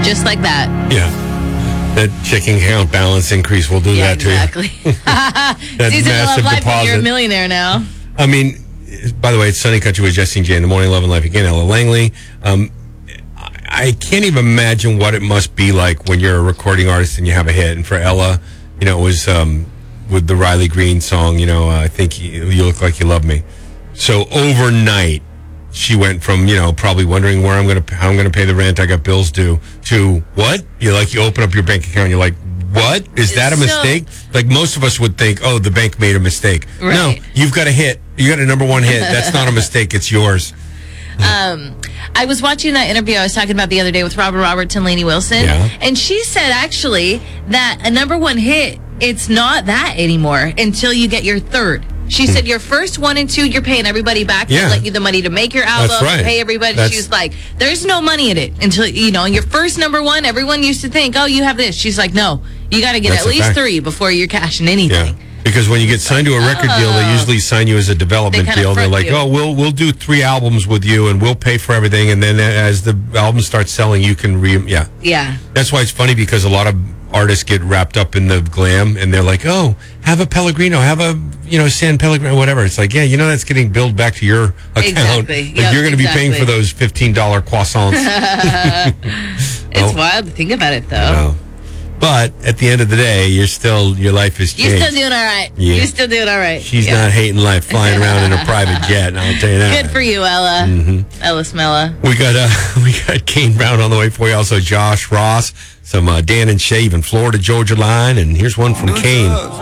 Just like that. Yeah. That checking account balance increase will do that exactly. to you. That It's easy to love massive life when deposit. you're a millionaire now. I mean, by the way, it's Sunny Country with Jesse and Jay in the morning, Love and Life again, Ella Langley. I can't even imagine what it must be like when you're a recording artist and you have a hit. And for Ella, it was with the Riley Green song, I think you look like you love me. So overnight, she went from, probably wondering how I'm going to pay the rent, I got bills due, to what? You open up your bank account and you're like, what? Is that a mistake? Like most of us would think, oh, the bank made a mistake. Right. No, you've got a hit. You got a number one hit. That's not a mistake. It's yours. I was watching that interview I was talking about the other day with Robert Roberts and Lainey Wilson. Yeah. And she said, actually, that a number one hit, it's not that anymore until you get your third. She said your first 1 and 2, you're paying everybody back. Yeah. They'll let you the money to make your album, That's right. pay everybody. She's like, there's no money in it until, your first number one, everyone used to think, oh, you have this. She's like, no, you got to get at least 3 before you're cashing anything. Yeah. Because when you get signed to a record deal, they usually sign you as a development deal. They're like, oh, we'll do 3 albums with you, and we'll pay for everything. And then as the album starts selling, you can Yeah. That's why it's funny, because a lot of artists get wrapped up in the glam, and they're like, oh, have a Pellegrino, have a San Pellegrino, whatever. It's like, that's getting billed back to your account. Exactly. You're going to be paying for those $15 croissants. It's wild to think about it, though. But at the end of the day, your life is changed. You're still doing all right. Yeah. You're still doing all right. She's not hating life, flying around in a private jet. I'll tell you that. Good for you, Ella. Mm-hmm. Ella Smella. We got Kane Brown on the way for you. Also, Josh Ross, some Dan and Shave in Florida Georgia line, and here's one from Kane.